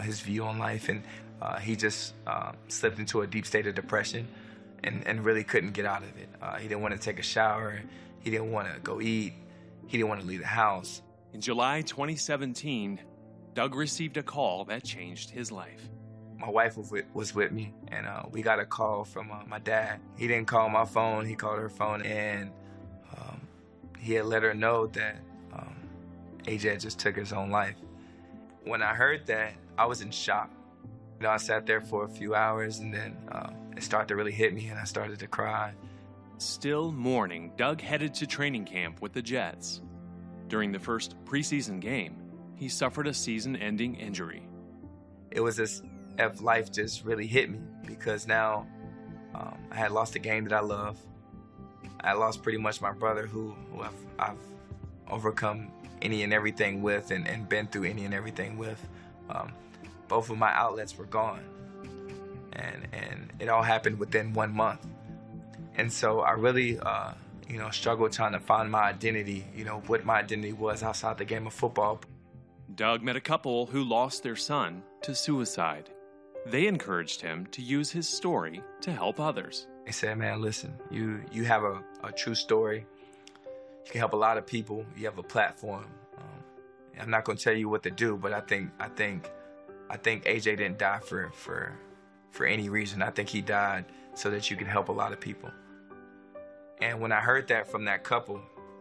his view on life, and he just slipped into a deep state of depression and really couldn't get out of it. He didn't want to take a shower. He didn't want to go eat. He didn't want to leave the house. In July 2017, Doug received a call that changed his life. My wife was with me, and we got a call from my dad. He didn't call my phone. He called her phone, and he had let her know that AJ had just took his own life. When I heard that, I was in shock. I sat there for a few hours, and then it started to really hit me, and I started to cry. Still mourning, Doug headed to training camp with the Jets. During the first preseason game, he suffered a season-ending injury. It was as if life just really hit me, because now I had lost a game that I love. I lost pretty much my brother who I've overcome any and everything with and been through any and everything with. Both of my outlets were gone, and it all happened within 1 month. And so I really struggled trying to find my identity, what my identity was outside the game of football. Doug met a couple who lost their son to suicide. They encouraged him to use his story to help others. They said, man, listen, you have a true story. You can help a lot of people. You have a platform. I'm not going to tell you what to do, but I think AJ didn't die for any reason. I think he died so that you can help a lot of people. And when I heard that from that couple,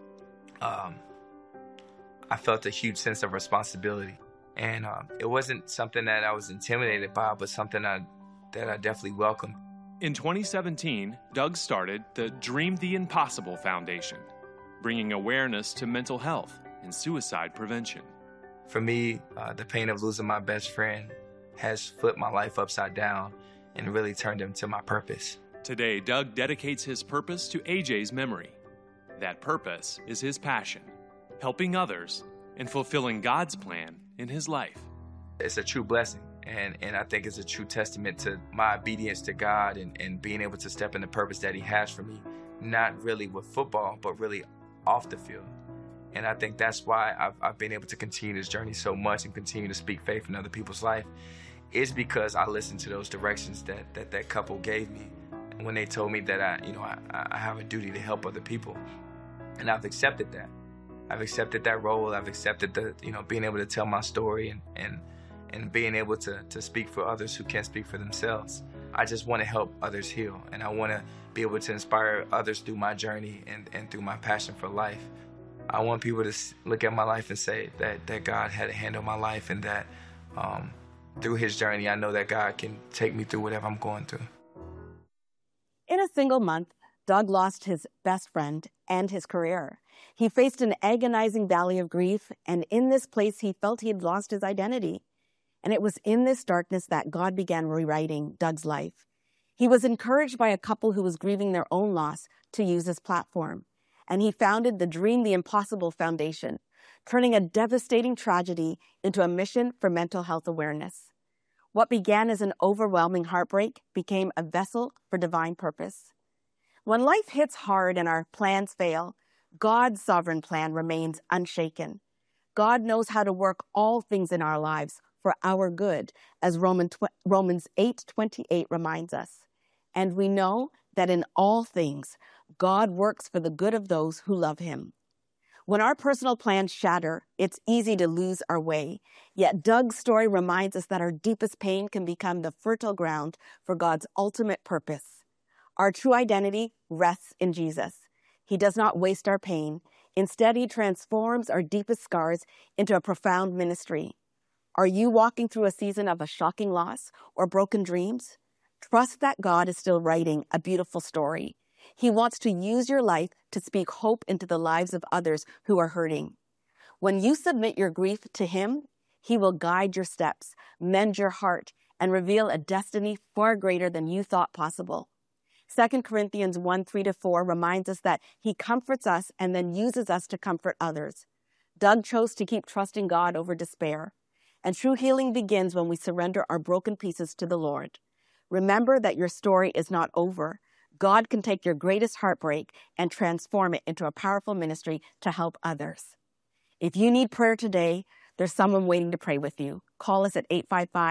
I felt a huge sense of responsibility. And it wasn't something that I was intimidated by, but something that I definitely welcomed. In 2017, Doug started the Dream the Impossible Foundation, bringing awareness to mental health and suicide prevention. For me, the pain of losing my best friend has flipped my life upside down and really turned him to my purpose. Today, Doug dedicates his purpose to AJ's memory. That purpose is his passion, helping others and fulfilling God's plan in his life. It's a true blessing, and I think it's a true testament to my obedience to God and being able to step in the purpose that he has for me, not really with football, but really off the field. And I think that's why I've been able to continue this journey so much and continue to speak faith in other people's life, is because I listened to those directions that couple gave me when they told me that I have a duty to help other people. And I've accepted that. I've accepted that role. I've accepted being able to tell my story and being able to speak for others who can't speak for themselves. I just want to help others heal, and I want to be able to inspire others through my journey and through my passion for life. I want people to look at my life and say that God had a hand on my life, and that through his journey, I know that God can take me through whatever I'm going through. In a single month, Doug lost his best friend and his career. He faced an agonizing valley of grief, and in this place, he felt he had lost his identity. And it was in this darkness that God began rewriting Doug's life. He was encouraged by a couple who was grieving their own loss to use his platform. And he founded the Dream the Impossible Foundation, turning a devastating tragedy into a mission for mental health awareness. What began as an overwhelming heartbreak became a vessel for divine purpose. When life hits hard and our plans fail, God's sovereign plan remains unshaken. God knows how to work all things in our lives for our good, as Romans 8:28 reminds us. And we know that in all things, God works for the good of those who love him. When our personal plans shatter, it's easy to lose our way. Yet Doug's story reminds us that our deepest pain can become the fertile ground for God's ultimate purpose. Our true identity rests in Jesus. He does not waste our pain. Instead, he transforms our deepest scars into a profound ministry. Are you walking through a season of a shocking loss or broken dreams? Trust that God is still writing a beautiful story. He wants to use your life to speak hope into the lives of others who are hurting. When you submit your grief to him, he will guide your steps, mend your heart, and reveal a destiny far greater than you thought possible. 2 Corinthians 1:3-4 reminds us that he comforts us and then uses us to comfort others. Doug chose to keep trusting God over despair. And true healing begins when we surrender our broken pieces to the Lord. Remember that your story is not over. God can take your greatest heartbreak and transform it into a powerful ministry to help others. If you need prayer today, there's someone waiting to pray with you. Call us at 855